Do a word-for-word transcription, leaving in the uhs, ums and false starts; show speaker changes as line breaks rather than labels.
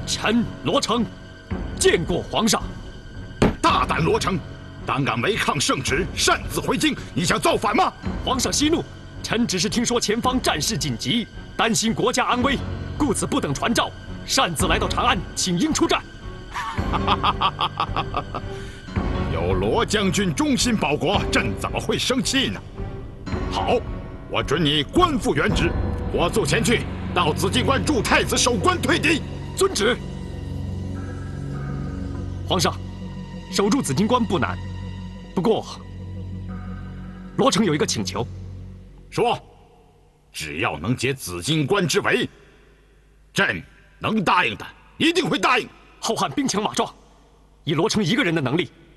臣罗成见过皇上。
大胆罗成，胆敢违抗圣旨，擅自回京，你想造反吗？
皇上息怒，臣只是听说前方战事紧急，担心国家安危，故此不等传召，擅自来到长安，请缨出战。
有罗将军忠心报国，朕怎么会生气呢？好，我准你官复原职，火速前去，到紫禁关助太子守关退敌。
遵旨。皇上，守住紫禁关不难，不过罗成有一个请求。
说，只要能解紫禁关之围，朕能答应的，一定会答应。
后汉兵强马壮，以罗成一个人的能力，